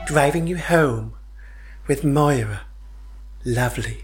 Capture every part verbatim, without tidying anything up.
driving you home with Moira. Lovely.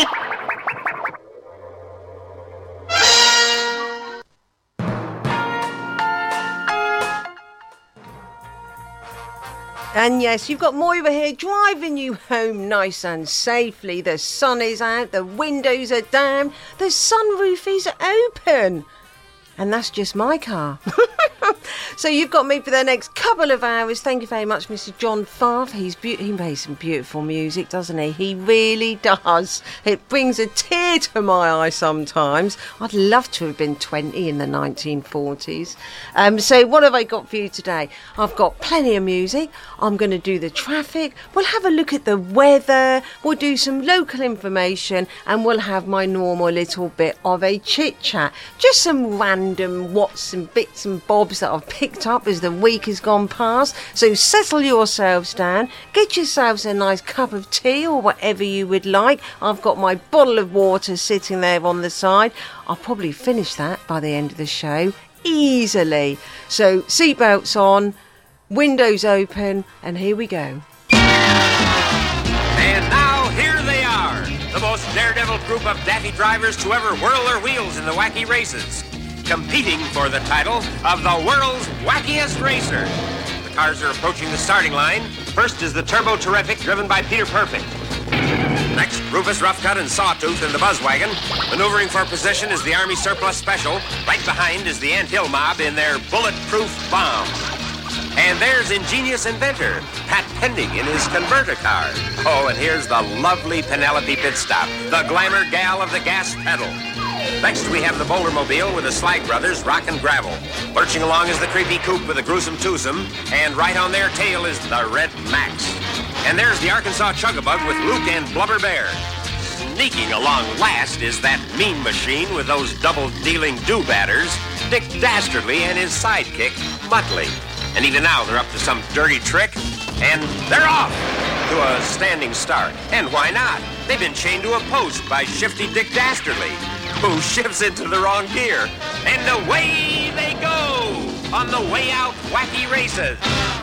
And yes, you've got Moira here driving you home nice and safely. The sun is out, the windows are down, the sunroof is open. And that's just my car. So you've got me for the next couple of hours. Thank you very much, Mister John Farth. He's be- he makes some beautiful music, doesn't he? He really does. It brings a tear to my eye sometimes. I'd love to have been twenty in the nineteen forties. Um, so what have I got for you today? I've got plenty of music. I'm going to do the traffic. We'll have a look at the weather. We'll do some local information. And we'll have my normal little bit of a chit-chat. Just some random whats and bits and bobs that I've picked up as the week has gone past. So settle yourselves down, get yourselves a nice cup of tea or whatever you would like. I've got my bottle of water sitting there on the side. I'll probably finish that by the end of the show easily. So seatbelts on, windows open, and here we go. And now here they are, the most daredevil group of daffy drivers to ever whirl their wheels in the wacky races, competing for the title of the world's wackiest racer. The cars are approaching the starting line. First is the Turbo Terrific, driven by Peter Perfect. Next, Rufus Roughcut and Sawtooth in the Buzzwagon. Maneuvering for position is the Army Surplus Special. Right behind is the Ant Hill Mob in their Bulletproof Bomb. And there's ingenious inventor Pat Pending in his converter car. Oh, and here's the lovely Penelope Pitstop, the glamour gal of the gas pedal. Next, we have the Bouldermobile with the Slag Brothers, Rock and Gravel. Lurching along is the Creepy Coupe with the Gruesome Twosome, and right on their tail is the Red Max. And there's the Arkansas Chugabug with Luke and Blubber Bear. Sneaking along last is that mean machine with those double-dealing do-batters, Dick Dastardly and his sidekick, Muttley. And even now, they're up to some dirty trick, and they're off to a standing start. And why not? They've been chained to a post by shifty Dick Dastardly, who shifts into the wrong gear. And away they go on the way out wacky races.